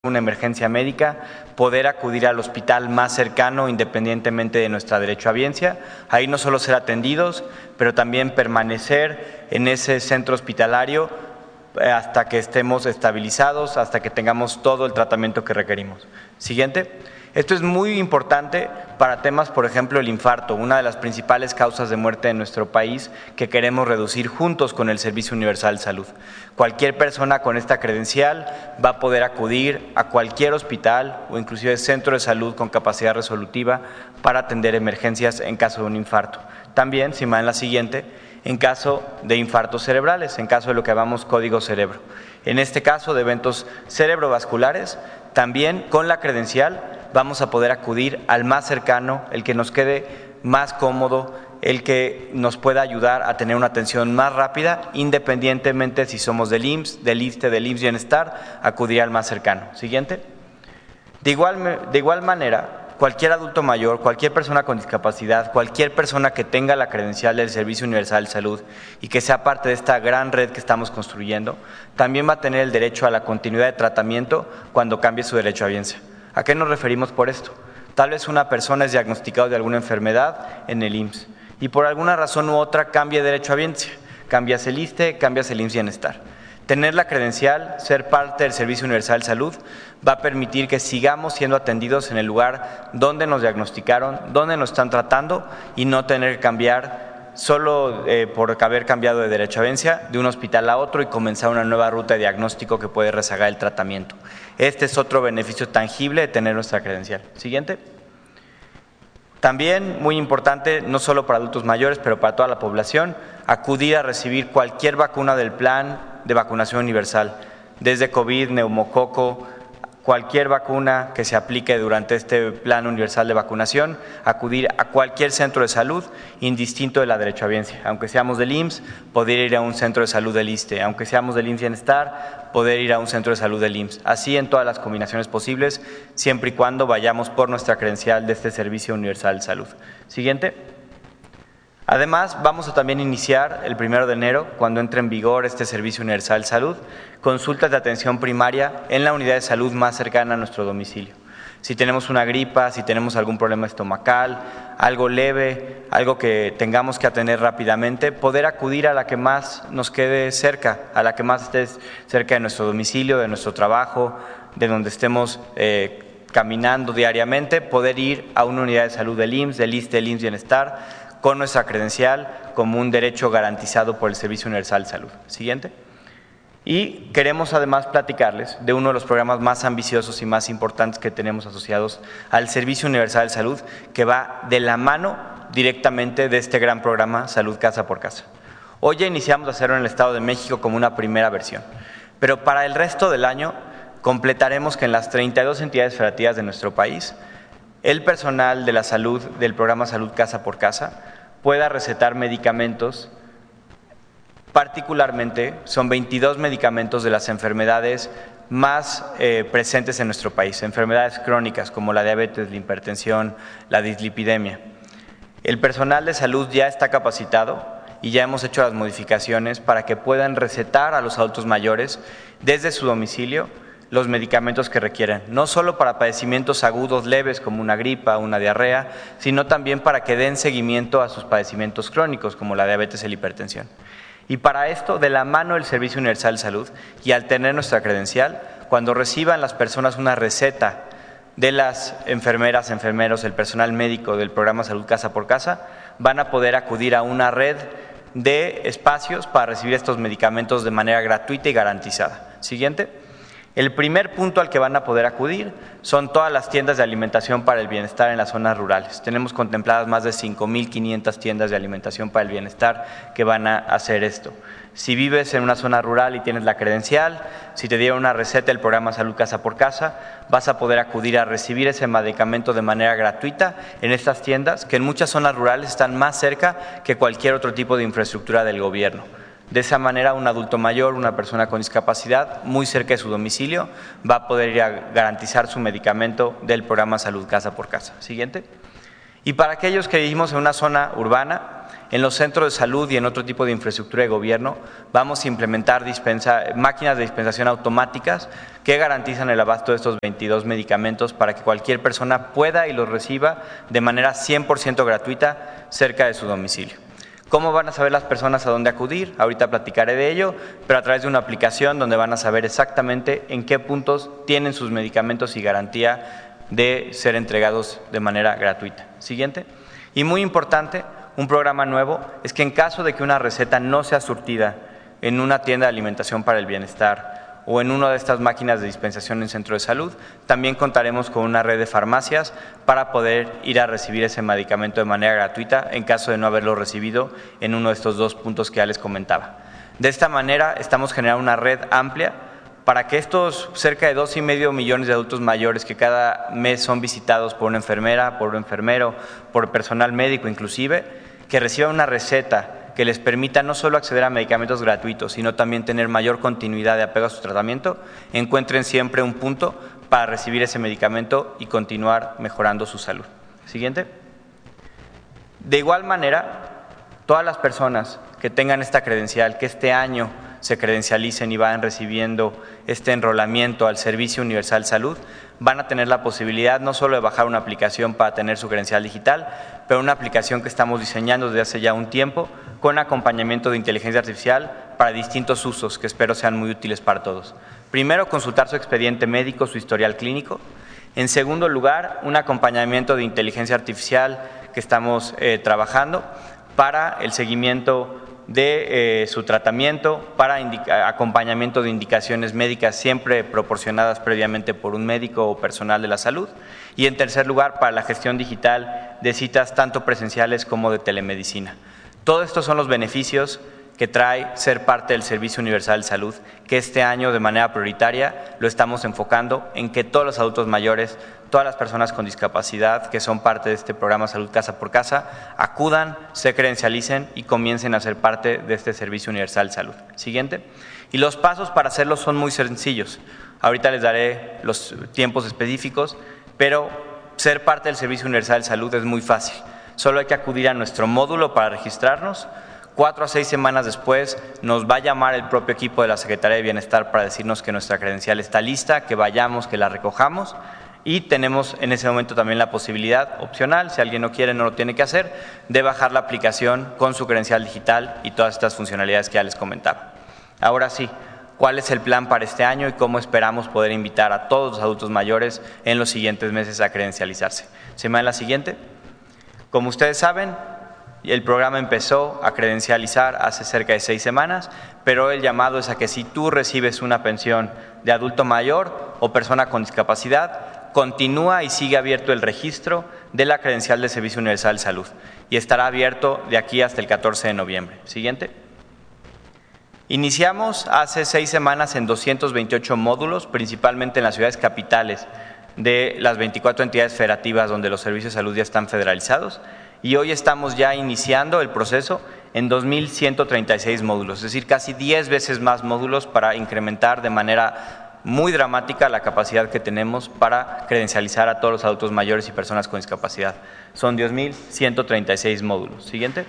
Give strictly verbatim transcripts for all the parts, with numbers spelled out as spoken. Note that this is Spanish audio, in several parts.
una emergencia médica, poder acudir al hospital más cercano independientemente de nuestra derechohabiencia, ahí no solo ser atendidos, pero también permanecer en ese centro hospitalario hasta que estemos estabilizados, hasta que tengamos todo el tratamiento que requerimos. Siguiente. Esto es muy importante para temas, por ejemplo, el infarto, una de las principales causas de muerte en nuestro país que queremos reducir juntos con el Servicio Universal de Salud. Cualquier persona con esta credencial va a poder acudir a cualquier hospital o inclusive centro de salud con capacidad resolutiva para atender emergencias en caso de un infarto. También, si me dan la siguiente, en caso de infartos cerebrales, en caso de lo que llamamos código cerebro. En este caso de eventos cerebrovasculares, también con la credencial vamos a poder acudir al más cercano, el que nos quede más cómodo, el que nos pueda ayudar a tener una atención más rápida, independientemente si somos del I M S S, del ISSSTE, del I M S S Bienestar, acudir al más cercano. Siguiente. De igual, de igual manera, cualquier adulto mayor, cualquier persona con discapacidad, cualquier persona que tenga la credencial del Servicio Universal de Salud y que sea parte de esta gran red que estamos construyendo, también va a tener el derecho a la continuidad de tratamiento cuando cambie su derechohabiencia. ¿A qué nos referimos por esto? Tal vez una persona es diagnosticada de alguna enfermedad en el I M S S y por alguna razón u otra cambia de derechohabiencia, cambias el ISSSTE, cambias el I M S S Bienestar. Tener la credencial, ser parte del Servicio Universal de Salud, va a permitir que sigamos siendo atendidos en el lugar donde nos diagnosticaron, donde nos están tratando y no tener que cambiar solo eh, por haber cambiado de derechohabiencia de un hospital a otro y comenzar una nueva ruta de diagnóstico que puede rezagar el tratamiento. Este es otro beneficio tangible de tener nuestra credencial. Siguiente. También, muy importante, no solo para adultos mayores, pero para toda la población, acudir a recibir cualquier vacuna del plan de vacunación universal, desde COVID, neumococo, cualquier vacuna que se aplique durante este plan universal de vacunación, acudir a cualquier centro de salud, indistinto de la derechohabiencia. Aunque seamos del I M S S, poder ir a un centro de salud del ISSSTE. Aunque seamos del I M S S Bienestar, poder ir a un centro de salud del I M S S. Así en todas las combinaciones posibles, siempre y cuando vayamos por nuestra credencial de este Servicio Universal de Salud. Siguiente. Además, vamos a también iniciar el primero de enero, cuando entre en vigor este Servicio Universal de Salud, consultas de atención primaria en la unidad de salud más cercana a nuestro domicilio. Si tenemos una gripa, si tenemos algún problema estomacal, algo leve, algo que tengamos que atender rápidamente, poder acudir a la que más nos quede cerca, a la que más esté cerca de nuestro domicilio, de nuestro trabajo, de donde estemos eh, caminando diariamente, poder ir a una unidad de salud del I M S S, del ISSSTE, del I M S S Bienestar, con nuestra credencial como un derecho garantizado por el Servicio Universal de Salud. Siguiente. Y queremos además platicarles de uno de los programas más ambiciosos y más importantes que tenemos asociados al Servicio Universal de Salud, que va de la mano directamente de este gran programa Salud Casa por Casa. Hoy ya iniciamos a hacerlo en el Estado de México como una primera versión, pero para el resto del año completaremos que en las treinta y dos entidades federativas de nuestro país, el personal de la salud del programa Salud Casa por Casa pueda recetar medicamentos. Particularmente son veintidós medicamentos de las enfermedades más eh, presentes en nuestro país, enfermedades crónicas como la diabetes, la hipertensión, la dislipidemia. El personal de salud ya está capacitado y ya hemos hecho las modificaciones para que puedan recetar a los adultos mayores desde su domicilio los medicamentos que requieran, no solo para padecimientos agudos leves como una gripa, una diarrea, sino también para que den seguimiento a sus padecimientos crónicos como la diabetes y la hipertensión. Y para esto, de la mano del Servicio Universal de Salud y al tener nuestra credencial, cuando reciban las personas una receta de las enfermeras, enfermeros, el personal médico del programa Salud Casa por Casa, van a poder acudir a una red de espacios para recibir estos medicamentos de manera gratuita y garantizada. Siguiente. El primer punto al que van a poder acudir son todas las tiendas de alimentación para el bienestar en las zonas rurales. Tenemos contempladas más de cinco mil quinientas tiendas de alimentación para el bienestar que van a hacer esto. Si vives en una zona rural y tienes la credencial, si te dieron una receta del programa Salud Casa por Casa, vas a poder acudir a recibir ese medicamento de manera gratuita en estas tiendas que en muchas zonas rurales están más cerca que cualquier otro tipo de infraestructura del gobierno. De esa manera, un adulto mayor, una persona con discapacidad, muy cerca de su domicilio, va a poder ir a garantizar su medicamento del programa Salud Casa por Casa. Siguiente. Y para aquellos que vivimos en una zona urbana, En los centros de salud y en otro tipo de infraestructura de gobierno vamos a implementar dispensa, máquinas de dispensación automáticas que garantizan el abasto de estos veintidós medicamentos para que cualquier persona pueda y los reciba de manera cien por ciento gratuita cerca de su domicilio. ¿Cómo van a saber las personas a dónde acudir? Ahorita platicaré de ello, pero a través de una aplicación donde van a saber exactamente en qué puntos tienen sus medicamentos y garantía de ser entregados de manera gratuita. Siguiente. Y muy importante, un programa nuevo es que en caso de que una receta no sea surtida en una tienda de alimentación para el bienestar o en una de estas máquinas de dispensación en centro de salud, también contaremos con una red de farmacias para poder ir a recibir ese medicamento de manera gratuita en caso de no haberlo recibido en uno de estos dos puntos que ya les comentaba. De esta manera estamos generando una red amplia para que estos cerca de dos y medio millones de adultos mayores que cada mes son visitados por una enfermera, por un enfermero, por personal médico inclusive, que reciban una receta que les permita no solo acceder a medicamentos gratuitos, sino también tener mayor continuidad de apego a su tratamiento, encuentren siempre un punto para recibir ese medicamento y continuar mejorando su salud. Siguiente. De igual manera, todas las personas que tengan esta credencial, que este año se credencialicen y vayan recibiendo este enrolamiento al Servicio Universal Salud, van a tener la posibilidad no solo de bajar una aplicación para tener su credencial digital, pero una aplicación que estamos diseñando desde hace ya un tiempo con acompañamiento de inteligencia artificial para distintos usos que espero sean muy útiles para todos. Primero, consultar su expediente médico, su historial clínico. En segundo lugar, un acompañamiento de inteligencia artificial que estamos eh, trabajando para el seguimiento de eh, su tratamiento, para indica, acompañamiento de indicaciones médicas siempre proporcionadas previamente por un médico o personal de la salud. Y en tercer lugar, para la gestión digital de citas tanto presenciales como de telemedicina. Todos estos son los beneficios que trae ser parte del Servicio Universal de Salud, que este año de manera prioritaria lo estamos enfocando en que todos los adultos mayores, todas las personas con discapacidad que son parte de este programa Salud Casa por Casa, acudan, se credencialicen y comiencen a ser parte de este Servicio Universal de Salud. Siguiente. Y los pasos para hacerlo son muy sencillos. Ahorita les daré los tiempos específicos, pero ser parte del Servicio Universal de Salud es muy fácil. Solo hay que acudir a nuestro módulo para registrarnos. Cuatro a seis semanas después nos va a llamar el propio equipo de la Secretaría de Bienestar para decirnos que nuestra credencial está lista, que vayamos, que la recojamos. Y tenemos en ese momento también la posibilidad opcional, si alguien no quiere, no lo tiene que hacer, de bajar la aplicación con su credencial digital y todas estas funcionalidades que ya les comentaba. Ahora sí, ¿cuál es el plan para este año y cómo esperamos poder invitar a todos los adultos mayores en los siguientes meses a credencializarse? ¿Se me da la siguiente? Como ustedes saben, el programa empezó a credencializar hace cerca de seis semanas, pero el llamado es a que si tú recibes una pensión de adulto mayor o persona con discapacidad, continúa y sigue abierto el registro de la credencial de Servicio Universal de Salud y estará abierto de aquí hasta el catorce de noviembre. Siguiente. Iniciamos hace seis semanas en doscientos veintiocho módulos, principalmente en las ciudades capitales de las veinticuatro entidades federativas donde los servicios de salud ya están federalizados, y hoy estamos ya iniciando el proceso en dos mil ciento treinta y seis módulos, es decir, casi diez veces más módulos para incrementar de manera muy dramática la capacidad que tenemos para credencializar a todos los adultos mayores y personas con discapacidad. Son diez mil ciento treinta y seis módulos. Siguiente.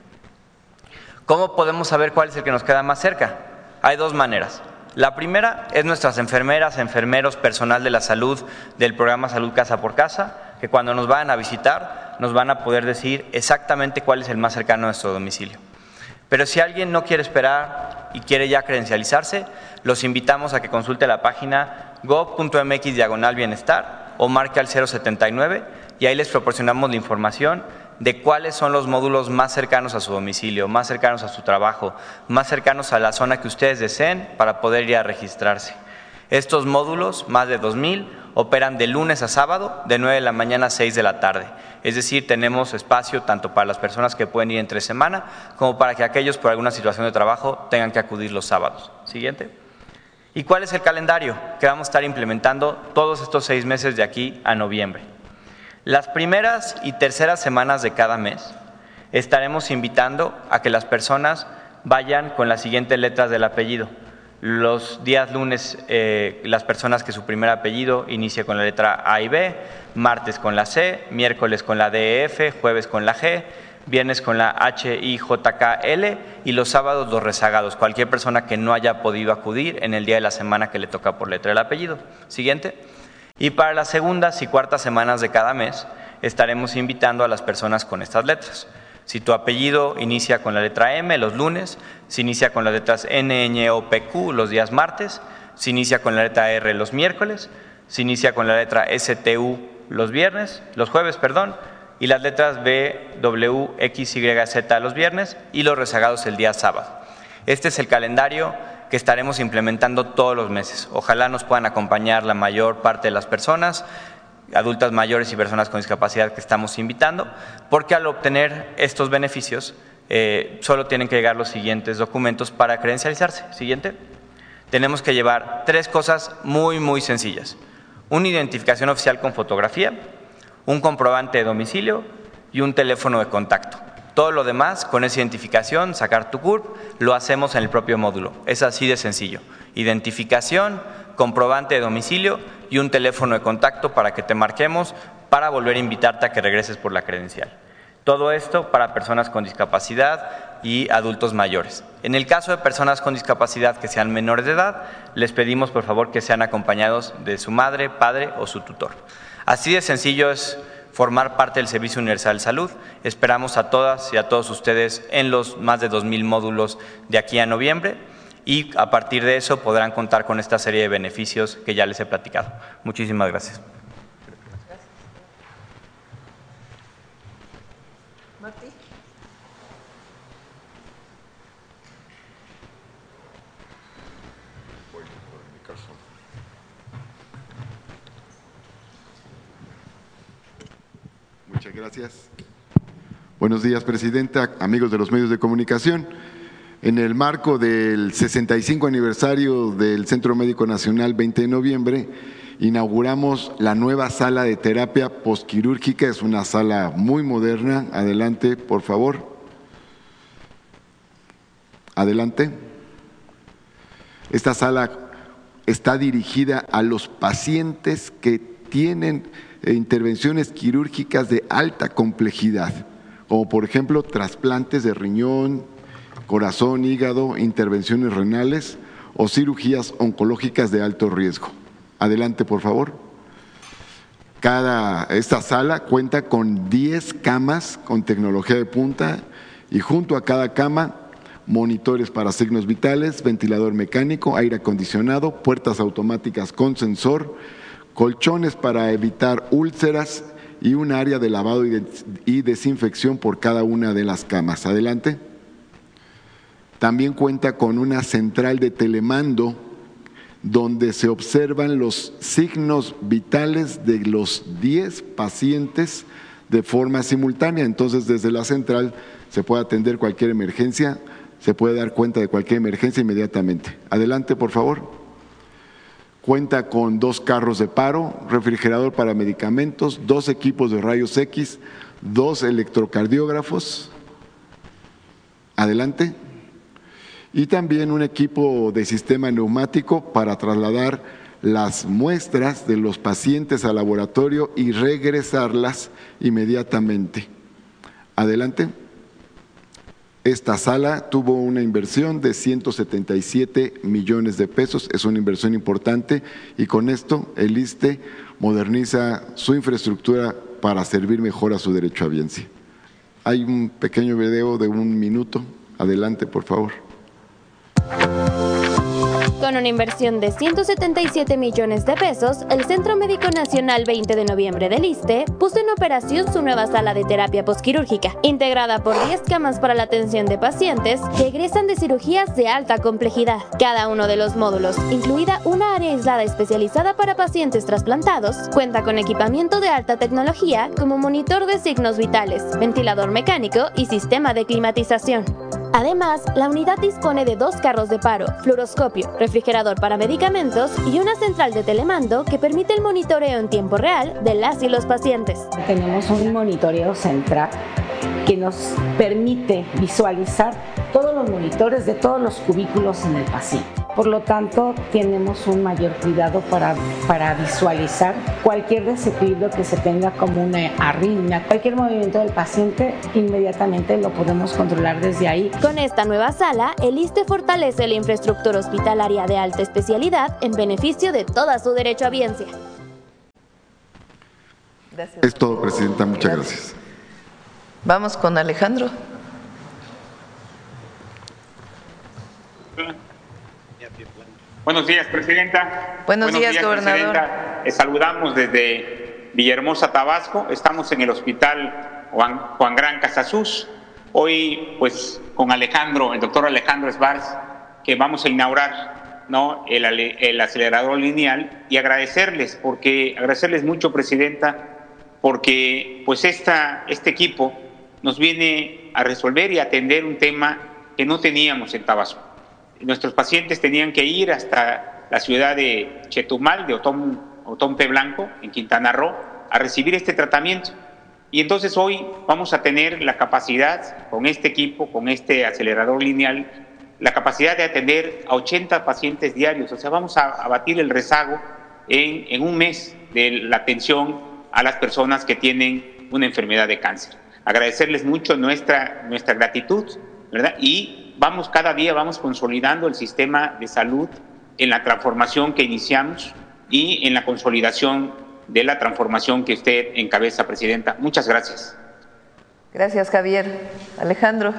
¿Cómo podemos saber cuál es el que nos queda más cerca? Hay dos maneras. La primera es nuestras enfermeras, enfermeros, personal de la salud del programa Salud Casa por Casa, que cuando nos vayan a visitar nos van a poder decir exactamente cuál es el más cercano a nuestro domicilio. Pero si alguien no quiere esperar y quiere ya credencializarse, los invitamos a que consulte la página gob punto m x diagonal bienestar o marque al cero setenta y nueve y ahí les proporcionamos la información de cuáles son los módulos más cercanos a su domicilio, más cercanos a su trabajo, más cercanos a la zona que ustedes deseen para poder ir a registrarse. Estos módulos, más de dos mil, operan de lunes a sábado, de nueve de la mañana a seis de la tarde. Es decir, tenemos espacio tanto para las personas que pueden ir entre semana, como para que aquellos por alguna situación de trabajo tengan que acudir los sábados. Siguiente. ¿Y cuál es el calendario que vamos a estar implementando todos estos seis meses de aquí a noviembre? Las primeras y terceras semanas de cada mes estaremos invitando a que las personas vayan con las siguientes letras del apellido. Los días lunes, eh, las personas que su primer apellido inicie con la letra A y B, martes con la C, miércoles con la D E F, jueves con la G, viernes con la H I J K L y los sábados los rezagados, cualquier persona que no haya podido acudir en el día de la semana que le toca por letra el apellido. Siguiente. Y para las segundas y cuartas semanas de cada mes estaremos invitando a las personas con estas letras. Si tu apellido inicia con la letra M los lunes, si inicia con las letras N, Ñ, O, P, Q los días martes, si inicia con la letra R los miércoles, si inicia con la letra S, T, U los viernes, los jueves, perdón, y las letras B, W, X, Y, Z los viernes y los rezagados el día sábado. Este es el calendario que estaremos implementando todos los meses. Ojalá nos puedan acompañar la mayor parte de las personas, adultas mayores y personas con discapacidad que estamos invitando, porque al obtener estos beneficios eh, solo tienen que llegar los siguientes documentos para credencializarse. Siguiente. Tenemos que llevar tres cosas muy, muy sencillas. Una identificación oficial con fotografía, un comprobante de domicilio y un teléfono de contacto. Todo lo demás, con esa identificación, sacar tu C U R P, lo hacemos en el propio módulo. Es así de sencillo. Identificación, comprobante de domicilio y un teléfono de contacto para que te marquemos para volver a invitarte a que regreses por la credencial. Todo esto para personas con discapacidad y adultos mayores. En el caso de personas con discapacidad que sean menores de edad, les pedimos por favor que sean acompañados de su madre, padre o su tutor. Así de sencillo es formar parte del Servicio Universal de Salud. Esperamos a todas y a todos ustedes en los más de dos mil módulos de aquí a noviembre y a partir de eso podrán contar con esta serie de beneficios que ya les he platicado. Muchísimas gracias. Martí. Muchas gracias. Buenos días, Presidenta, amigos de los medios de comunicación. En el marco del sesenta y cinco aniversario del Centro Médico Nacional, veinte de noviembre, inauguramos la nueva sala de terapia postquirúrgica. Es una sala muy moderna. Adelante, por favor. Adelante. Esta sala está dirigida a los pacientes que tienen intervenciones quirúrgicas de alta complejidad, como por ejemplo trasplantes de riñón, corazón, hígado, intervenciones renales o cirugías oncológicas de alto riesgo. Adelante, por favor. Cada, esta sala cuenta con diez camas con tecnología de punta y junto a cada cama monitores para signos vitales, ventilador mecánico, aire acondicionado, puertas automáticas con sensor, colchones para evitar úlceras y un área de lavado y desinfección por cada una de las camas. Adelante. También cuenta con una central de telemando donde se observan los signos vitales de los diez pacientes de forma simultánea. Entonces, desde la central se puede atender cualquier emergencia, se puede dar cuenta de cualquier emergencia inmediatamente. Adelante, por favor. Cuenta con dos carros de paro, refrigerador para medicamentos, dos equipos de rayos X, dos electrocardiógrafos. Adelante. Y también un equipo de sistema neumático para trasladar las muestras de los pacientes al laboratorio y regresarlas inmediatamente. Adelante. Esta sala tuvo una inversión de ciento setenta y siete millones de pesos, es una inversión importante y con esto el I S S S T E moderniza su infraestructura para servir mejor a su derechohabiencia. Hay un pequeño video de un minuto, adelante por favor. Con una inversión de ciento setenta y siete millones de pesos, el Centro Médico Nacional veinte de noviembre del I S S S T E puso en operación su nueva sala de terapia postquirúrgica, integrada por diez camas para la atención de pacientes que egresan de cirugías de alta complejidad. Cada uno de los módulos, incluida una área aislada especializada para pacientes trasplantados, cuenta con equipamiento de alta tecnología como monitor de signos vitales, ventilador mecánico y sistema de climatización. Además, la unidad dispone de dos carros de paro, fluoroscopio, refrigerador para medicamentos y una central de telemando que permite el monitoreo en tiempo real de las y los pacientes. Tenemos un monitoreo central que nos permite visualizar todos los monitores de todos los cubículos en el paciente. Por lo tanto, tenemos un mayor cuidado para, para visualizar cualquier desequilibrio que se tenga como una arritmia. Cualquier movimiento del paciente, inmediatamente lo podemos controlar desde ahí. Con esta nueva sala, el ISSSTE fortalece la infraestructura hospitalaria de alta especialidad en beneficio de toda su derechohabiencia. Gracias. Es todo, Presidenta. Muchas gracias. gracias. Vamos con Alejandro. Buenos días, Presidenta. Buenos, Buenos días, días, Gobernador. Presidenta. Les saludamos desde Villahermosa, Tabasco. Estamos en el Hospital Juan, Juan Gran Casasus. Hoy, pues, con Alejandro, el doctor Alejandro Sbarz, que vamos a inaugurar, ¿no?, el, el acelerador lineal, y agradecerles, porque agradecerles mucho, Presidenta, porque pues esta, este equipo nos viene a resolver y atender un tema que no teníamos en Tabasco. Nuestros pacientes tenían que ir hasta la ciudad de Chetumal, de Otón, Otompe Blanco, en Quintana Roo, a recibir este tratamiento. Y entonces hoy vamos a tener la capacidad, con este equipo, con este acelerador lineal, la capacidad de atender a ochenta pacientes diarios. O sea, vamos a abatir el rezago en, en un mes de la atención a las personas que tienen una enfermedad de cáncer. Agradecerles mucho nuestra, nuestra gratitud, ¿verdad? Y vamos cada día, vamos consolidando el sistema de salud en la transformación que iniciamos y en la consolidación de la transformación que usted encabeza, Presidenta. Muchas gracias. Gracias, Javier. Alejandro.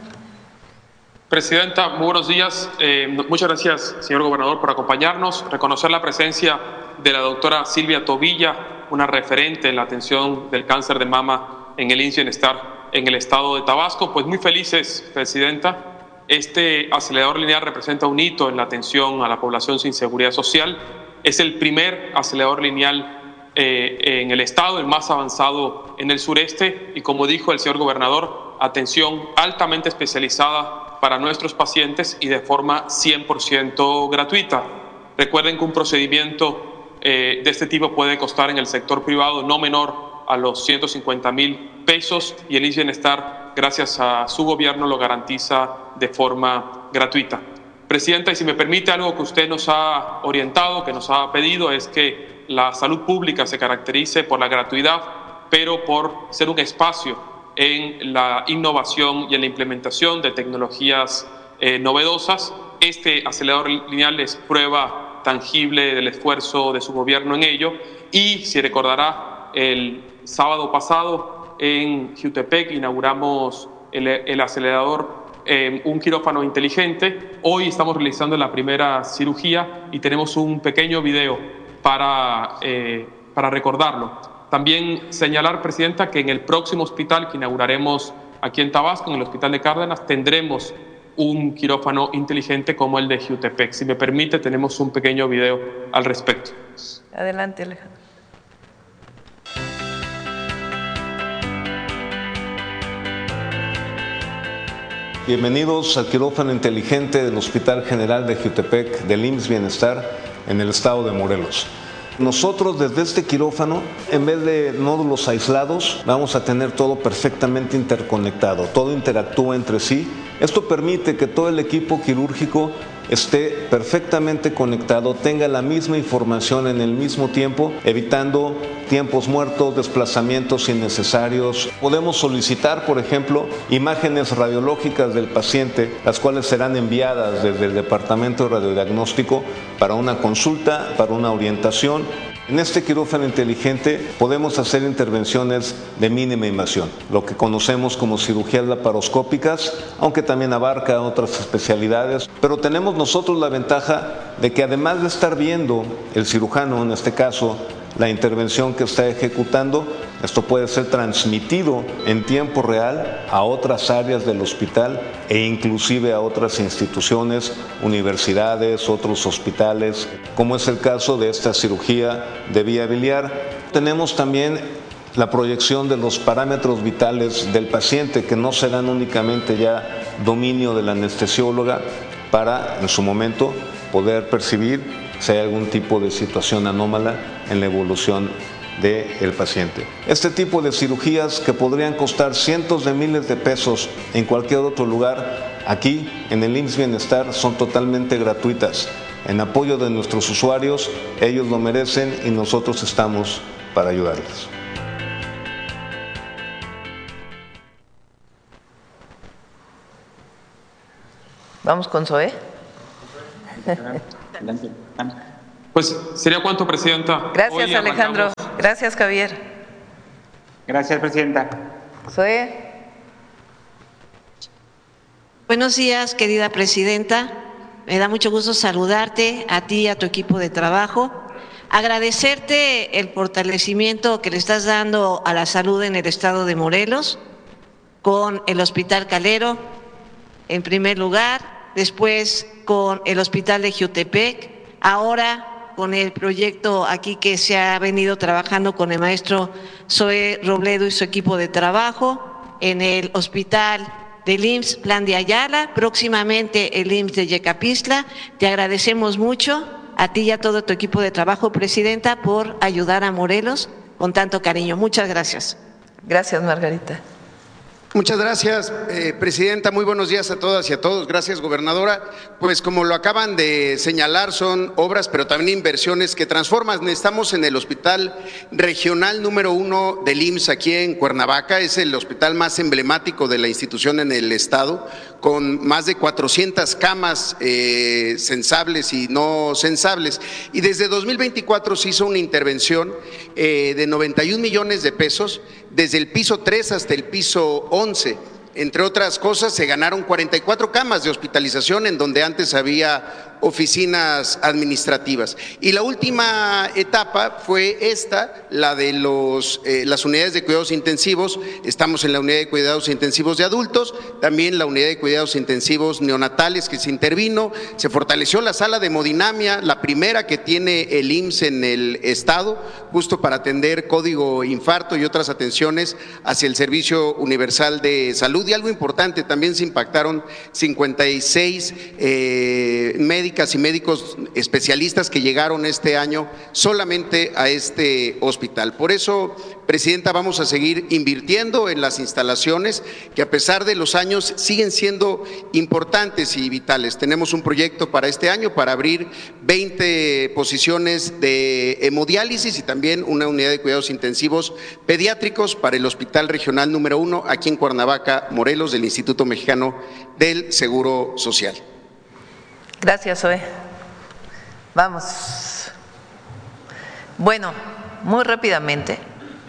Presidenta, muy buenos días. Eh, muchas gracias, señor Gobernador, por acompañarnos. Reconocer la presencia de la doctora Silvia Tobilla, una referente en la atención del cáncer de mama en el I M S S Bienestar en el estado de Tabasco. Pues muy felices, Presidenta. Este acelerador lineal representa un hito en la atención a la población sin seguridad social. Es el primer acelerador lineal eh, en el estado, el más avanzado en el sureste, y como dijo el señor Gobernador, atención altamente especializada para nuestros pacientes y de forma cien por ciento gratuita. Recuerden que un procedimiento eh, de este tipo puede costar en el sector privado no menor a los ciento cincuenta mil pesos, y el I M S S Bienestar, gracias a su gobierno, lo garantiza de forma gratuita. Presidenta, y si me permite, algo que usted nos ha orientado, que nos ha pedido, es que la salud pública se caracterice por la gratuidad, pero por ser un espacio en la innovación y en la implementación de tecnologías eh, novedosas. Este acelerador lineal es prueba tangible del esfuerzo de su gobierno en ello, y si recordará, el sábado pasado en Jiutepec inauguramos el, el acelerador, eh, un quirófano inteligente. Hoy estamos realizando la primera cirugía y tenemos un pequeño video para, eh, para recordarlo. También señalar, Presidenta, que en el próximo hospital que inauguraremos aquí en Tabasco, en el Hospital de Cárdenas, tendremos un quirófano inteligente como el de Jiutepec. Si me permite, tenemos un pequeño video al respecto. Adelante, Alejandro. Bienvenidos al quirófano inteligente del Hospital General de Jiutepec del I M S S Bienestar en el estado de Morelos. Nosotros desde este quirófano, en vez de nódulos aislados, vamos a tener todo perfectamente interconectado, todo interactúa entre sí. Esto permite que todo el equipo quirúrgico esté perfectamente conectado, tenga la misma información en el mismo tiempo, evitando tiempos muertos, desplazamientos innecesarios. Podemos solicitar, por ejemplo, imágenes radiológicas del paciente, las cuales serán enviadas desde el Departamento de Radiodiagnóstico para una consulta, para una orientación. En este quirófano inteligente podemos hacer intervenciones de mínima invasión, lo que conocemos como cirugías laparoscópicas, aunque también abarca otras especialidades. Pero tenemos nosotros la ventaja de que, además de estar viendo el cirujano, en este caso, la intervención que está ejecutando, esto puede ser transmitido en tiempo real a otras áreas del hospital e inclusive a otras instituciones, universidades, otros hospitales, como es el caso de esta cirugía de vía biliar. Tenemos también la proyección de los parámetros vitales del paciente, que no serán únicamente ya dominio de la anestesióloga, para en su momento poder percibir si hay algún tipo de situación anómala en la evolución del paciente. Este tipo de cirugías que podrían costar cientos de miles de pesos en cualquier otro lugar, aquí en el I M S S Bienestar son totalmente gratuitas. En apoyo de nuestros usuarios, ellos lo merecen y nosotros estamos para ayudarles. Vamos con Zoé. Pues sería cuánto, Presidenta. Gracias, Hoy Alejandro. arrancamos. Gracias, Javier. Gracias, Presidenta. Zoé. Buenos días, querida Presidenta. Me da mucho gusto saludarte, a ti y a tu equipo de trabajo. Agradecerte el fortalecimiento que le estás dando a la salud en el estado de Morelos, con el Hospital Calero, en primer lugar, después con el Hospital de Jiutepec, ahora con el proyecto aquí que se ha venido trabajando con el maestro Zoé Robledo y su equipo de trabajo, en el Hospital del I M S S Plan de Ayala, próximamente el I M S S de Yecapixtla. Te agradecemos mucho, a ti y a todo tu equipo de trabajo, Presidenta, por ayudar a Morelos con tanto cariño. Muchas gracias. Gracias, Margarita. Muchas gracias, eh, Presidenta. Muy buenos días a todas y a todos. Gracias, Gobernadora. Pues como lo acaban de señalar, son obras, pero también inversiones que transforman. Estamos en el Hospital Regional número uno del I M S S aquí en Cuernavaca. Es el hospital más emblemático de la institución en el estado, con más de cuatrocientas camas eh, censables y no censables. Y desde dos mil veinticuatro se hizo una intervención eh, de noventa y un millones de pesos, desde el piso tres hasta el piso once. Entre otras cosas, se ganaron cuarenta y cuatro camas de hospitalización en donde antes había oficinas administrativas. Y la última etapa fue esta, la de los, eh, las unidades de cuidados intensivos. Estamos en la unidad de cuidados intensivos de adultos, también la unidad de cuidados intensivos neonatales que se intervino. Se fortaleció la sala de hemodinamia, la primera que tiene el I M S S en el estado, justo para atender código infarto y otras atenciones hacia el Servicio Universal de Salud. Y algo importante, también se impactaron cincuenta y seis eh, médicas y médicos especialistas que llegaron este año solamente a este hospital. Por eso, Presidenta, vamos a seguir invirtiendo en las instalaciones que a pesar de los años siguen siendo importantes y vitales. Tenemos un proyecto para este año para abrir veinte posiciones de hemodiálisis y también una unidad de cuidados intensivos pediátricos para el Hospital Regional número uno aquí en Cuernavaca, Morelos, del Instituto Mexicano del Seguro Social. Gracias, Zoé. Vamos. Bueno, muy rápidamente.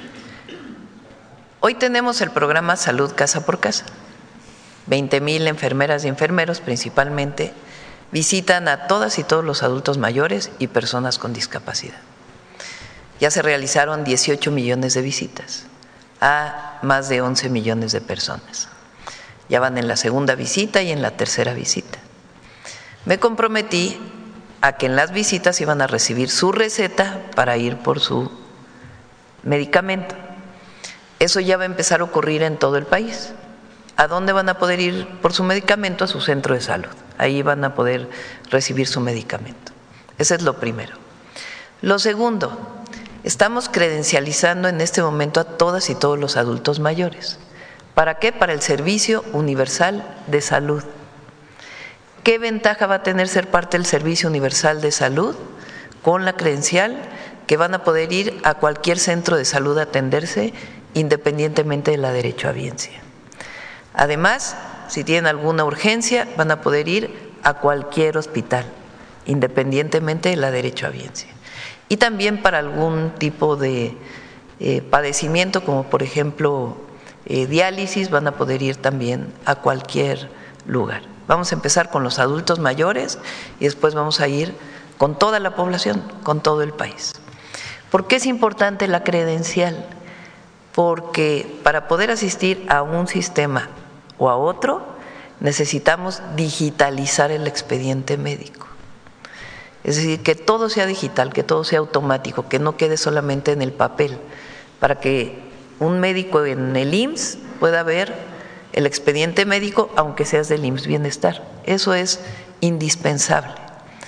Hoy tenemos el programa Salud Casa por Casa. veinte mil enfermeras y enfermeros principalmente visitan a todas y todos los adultos mayores y personas con discapacidad. Ya se realizaron dieciocho millones de visitas a más de once millones de personas. Ya van en la segunda visita y en la tercera visita. Me comprometí a que en las visitas iban a recibir su receta para ir por su medicamento. Eso ya va a empezar a ocurrir en todo el país. ¿A dónde van a poder ir por su medicamento? A su centro de salud. Ahí van a poder recibir su medicamento. Ese es lo primero. Lo segundo, estamos credencializando en este momento a todas y todos los adultos mayores. ¿Para qué? Para el Servicio Universal de Salud. ¿Qué ventaja va a tener ser parte del Servicio Universal de Salud? Con la credencial que van a poder ir a cualquier centro de salud a atenderse independientemente de la derechohabiencia. Además, si tienen alguna urgencia, van a poder ir a cualquier hospital, independientemente de la derechohabiencia. Y también para algún tipo de eh, padecimiento, como por ejemplo eh, diálisis, van a poder ir también a cualquier lugar. Vamos a empezar con los adultos mayores y después vamos a ir con toda la población, con todo el país. ¿Por qué es importante la credencial? Porque para poder asistir a un sistema o a otro, necesitamos digitalizar el expediente médico. Es decir, que todo sea digital, que todo sea automático, que no quede solamente en el papel, para que un médico en el I M S S pueda ver el expediente médico, aunque seas del I M S S Bienestar. Eso es indispensable.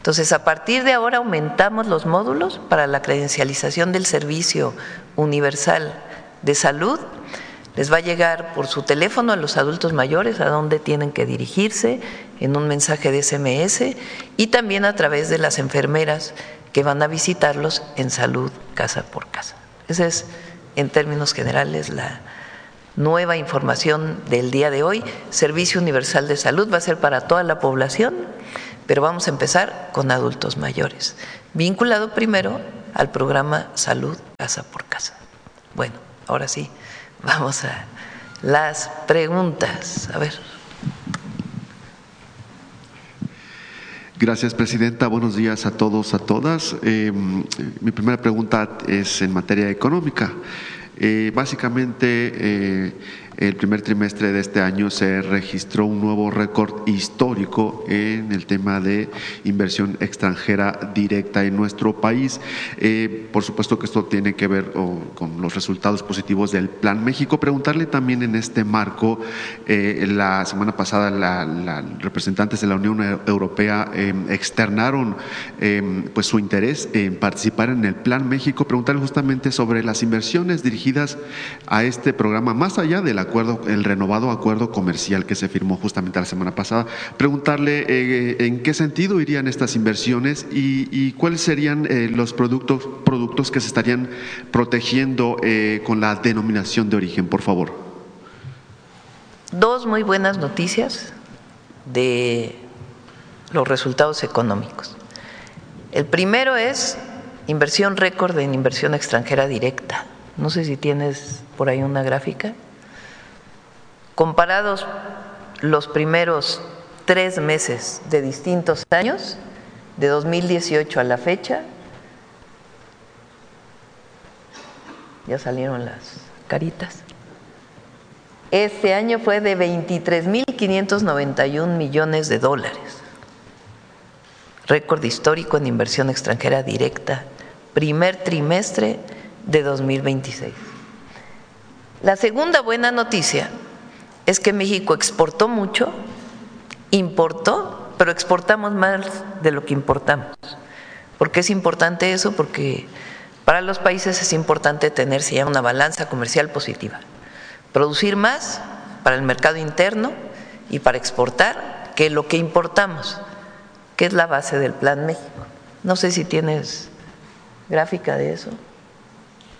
Entonces, a partir de ahora aumentamos los módulos para la credencialización del servicio universal de salud. Les va a llegar por su teléfono a los adultos mayores a dónde tienen que dirigirse, en un mensaje de ese eme ese, y también a través de las enfermeras que van a visitarlos en salud casa por casa. Esa es, en términos generales, la nueva información del día de hoy. Servicio Universal de Salud va a ser para toda la población, pero vamos a empezar con adultos mayores, vinculado primero al programa Salud Casa por Casa. Bueno, ahora sí, vamos a las preguntas. A ver. Gracias, presidenta. Buenos días a todos, a todas. Eh, mi primera pregunta es en materia económica. Eh, básicamente, eh, el primer trimestre de este año se registró un nuevo récord histórico en el tema de inversión extranjera directa en nuestro país. Eh, por supuesto que esto tiene que ver oh, con los resultados positivos del Plan México. Preguntarle también en este marco, eh, la semana pasada la, la representantes de la Unión Europea eh, externaron eh, pues su interés en participar en el Plan México. Preguntarle justamente sobre las inversiones dirigidas a este programa, más allá de la acuerdo, el renovado acuerdo comercial que se firmó justamente la semana pasada. Preguntarle eh, en qué sentido irían estas inversiones y, y cuáles serían eh, los productos, productos que se estarían protegiendo eh, con la denominación de origen, por favor. Dos muy buenas noticias de los resultados económicos. El primero es inversión récord en inversión extranjera directa. No sé si tienes por ahí una gráfica. Comparados los primeros tres meses de distintos años, de dos mil dieciocho a la fecha, ya salieron las caritas. Este año fue de veintitrés mil quinientos noventa y un millones de dólares. Récord histórico en inversión extranjera directa, primer trimestre de dos mil veintiséis. La segunda buena noticia es que México exportó mucho, importó, pero exportamos más de lo que importamos. ¿Por qué es importante eso? Porque para los países es importante tener, se llama, una balanza comercial positiva. Producir más para el mercado interno y para exportar que lo que importamos, que es la base del Plan México. No sé si tienes gráfica de eso.